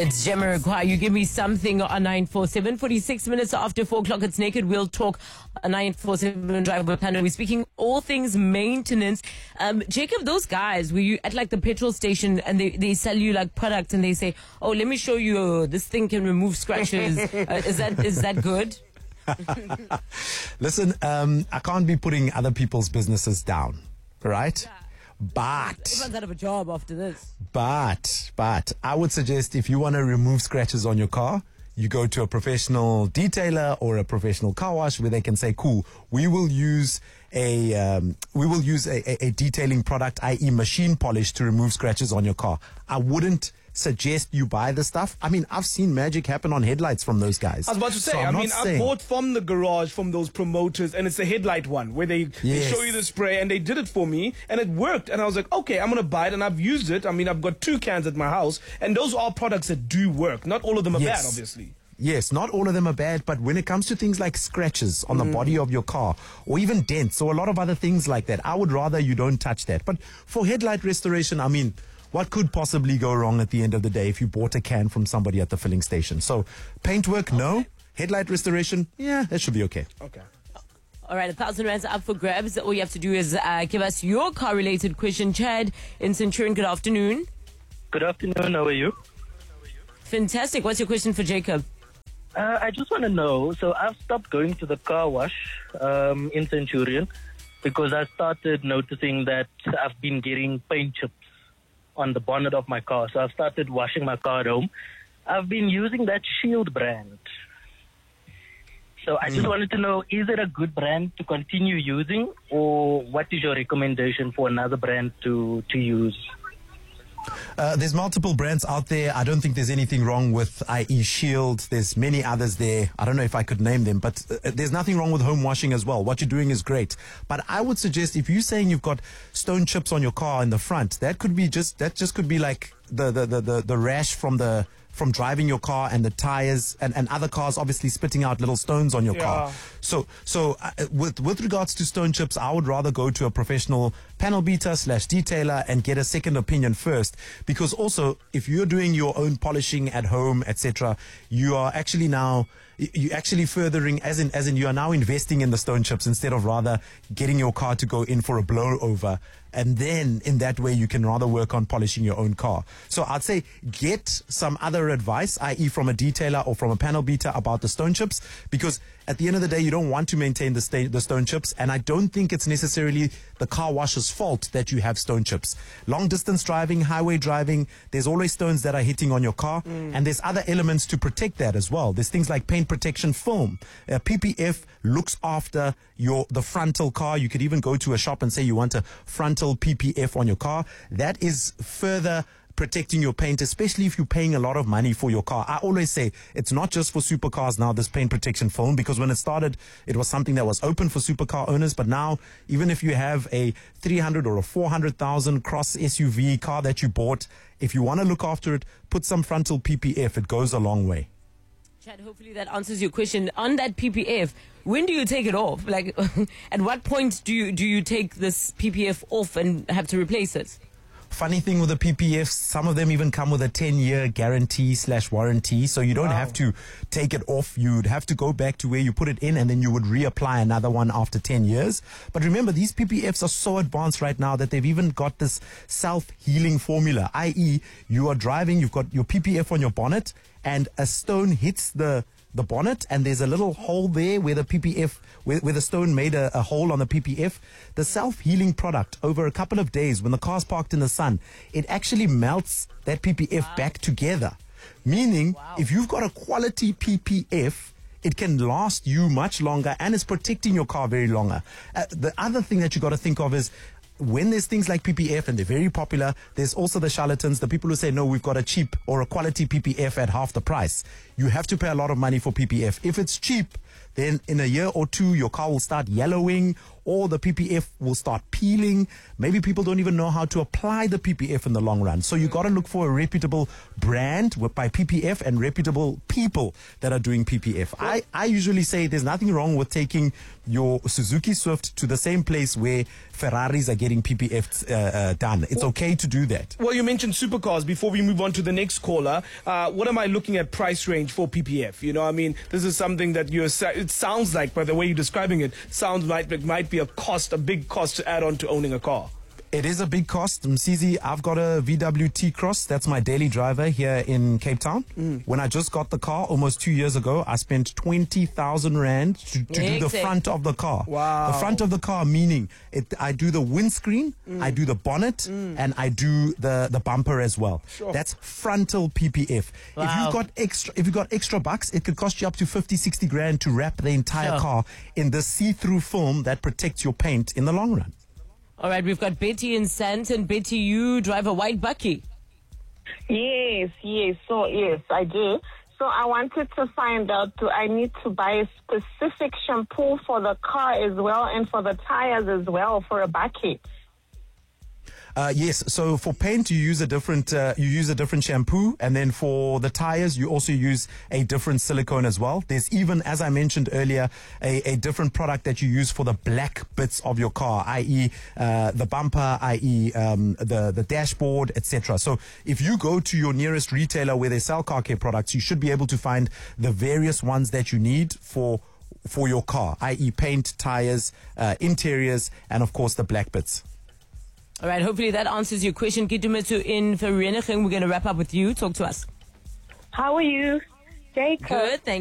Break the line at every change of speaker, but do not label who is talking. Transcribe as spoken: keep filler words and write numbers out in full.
It's Jamiroquai. You give me something on nine four seven. forty-six minutes after four o'clock, it's Naked We'll Talk. A nine four seven Drive with Panel. We're speaking all things maintenance. Um, Jacob, those guys, were you at like the petrol station and they, they sell you like products and they say, oh, let me show you, uh, this thing can remove scratches. uh, is that is that good?
Listen, um, I can't be putting other people's businesses down, right?
Yeah.
But,
Everyone's out of a job after this.
but, but, I would suggest if you want to remove scratches on your car, you go to a professional detailer or a professional car wash where they can say, cool, we will use a, um, we will use a, a, a detailing product, that is machine polish, to remove scratches on your car. I wouldn't suggest you buy the stuff. I mean, I've seen magic happen on headlights from those guys.
I was about to say,
So
I
I'm
mean,
not
I
saying-
bought from the garage from those promoters, and it's a headlight one where they, they
Yes.
show you the spray, and they did it for me, and it worked. And I was like, okay, I'm going to buy it, and I've used it. I mean, I've got two cans at my house, and those are products that do work. Not all of them are
Yes.
bad, obviously.
Yes, not all of them are bad, but when it comes to things like scratches on the body of your car or even dents or a lot of other things like that, I would rather you don't touch that. But for headlight restoration, I mean, what could possibly go wrong at the end of the day if you bought a can from somebody at the filling station? So paintwork, no. Headlight restoration, yeah, that should be okay.
Okay.
All right, a thousand rands up for grabs. All you have to do is uh, give us your car-related question. Chad in Centurion, good afternoon.
Good afternoon, how are you?
Fantastic. What's your question for Jacob?
Uh, I just want to know, so I've stopped going to the car wash um, in Centurion because I started noticing that I've been getting paint chips on the bonnet of my car. So I've started washing my car at home. I've been using that Shield brand. So I just wanted to know, is it a good brand to continue using, or what is your recommendation for another brand to, to use?
Uh, there's multiple brands out there. I don't think there's anything wrong with, that is. Shield. There's many others there. I don't know if I could name them, but uh, there's nothing wrong with home washing as well. What you're doing is great. But I would suggest if you're saying you've got stone chips on your car in the front, that could be just, that just could be like the, the, the, the, the rash from the, from driving your car and the tires and, and other cars obviously spitting out little stones on your
Yeah.
car. So, so uh, with, with regards to stone chips, I would rather go to a professional panel beater slash detailer and get a second opinion first, because also if you're doing your own polishing at home, et cetera, you are actually now, you actually furthering, as in, as in you are now investing in the stone chips instead of rather getting your car to go in for a blow over. And then in that way, you can rather work on polishing your own car. So I'd say get some other advice, that is from a detailer or from a panel beater about the stone chips, because at the end of the day, you don't want to maintain the, sta- the stone chips. And I don't think it's necessarily the car washer's fault that you have stone chips. Long distance driving, highway driving, there's always stones that are hitting on your car. Mm. And there's other elements to protect that as well. There's things like paint protection film. Uh, P P F looks after your, the frontal car. You could even go to a shop and say you want a frontal P P F on your car. That is further protecting your paint, especially if you're paying a lot of money for your car. I always say it's not just for supercars now, this paint protection film, because when it started, it was something that was open for supercar owners. But now, even if you have a three hundred or a four hundred thousand cross S U V car that you bought, if you want to look after it, put some frontal P P F. It goes a long way.
Chad, hopefully that answers your question. On that P P F, when do you take it off? Like, at what point do you do you take this P P F off and have to replace it?
Funny thing with the P P Fs, some of them even come with a ten-year guarantee slash warranty, so you don't
Wow.
have to take it off. You'd have to go back to where you put it in, and then you would reapply another one after ten years. But remember, these P P Fs are so advanced right now that they've even got this self-healing formula, that is you are driving, you've got your P P F on your bonnet, and a stone hits the the bonnet, and there's a little hole there where the P P F, where, where the stone made a, a hole on the P P F. The self-healing product, over a couple of days, when the car's parked in the sun, it actually melts that P P F wow. back together. Meaning, wow. if you've got a quality P P F, it can last you much longer, and it's protecting your car very longer. Uh, the other thing that you got to think of is, when there's things like P P F and they're very popular, there's also the charlatans, the people who say, no, we've got a cheap or a quality P P F at half the price. You have to pay a lot of money for P P F. If it's cheap, then in a year or two, your car will start yellowing, or the P P F will start peeling. Maybe people don't even know how to apply the P P F in the long run. So you got to look for a reputable brand with, by P P F and reputable people that are doing P P F. I, I usually say there's nothing wrong with taking your Suzuki Swift to the same place where Ferraris are getting P P F uh, uh, done. It's okay to do that.
Well, you mentioned supercars. Before we move on to the next caller, uh, what am I looking at price range for P P F? You know, I mean, this is something that you're, it sounds like, by the way you're describing it, sounds like it might be a cost, a big cost to add on to owning a car.
It is a big cost. Msizi, I've got a V W T-Cross. That's my daily driver here in Cape Town. Mm. When I just got the car almost two years ago, I spent twenty thousand rand to, to do the front of the car.
Wow.
The front of the car, meaning it, I do the windscreen, mm. I do the bonnet, mm. and I do the, the bumper as well.
Sure.
That's frontal P P F.
Wow.
If you've got extra, if you've got extra bucks, it could cost you up to fifty, sixty grand to wrap the entire
Sure.
car in the see-through film that protects your paint in the long run.
All right, we've got Betty in Sandton. Betty, you drive a white bucky.
Yes, yes, so yes, I do. So I wanted to find out, do I need to buy a specific shampoo for the car as well and for the tires as well for a bucket?
Uh, yes. So for paint, you use a different uh, you use a different shampoo, and then for the tires, you also use a different silicone as well. There's even, as I mentioned earlier, a, a different product that you use for the black bits of your car, that is, uh, the bumper, that is, um, the the dashboard, et cetera. So if you go to your nearest retailer where they sell car care products, you should be able to find the various ones that you need for for your car, that is, paint, tires, uh, interiors, and of course the black bits.
All right, hopefully that answers your question. Kidumetu in Vereniging. We're going to wrap up with you. Talk to us.
How are you, Jacob?
Good, thank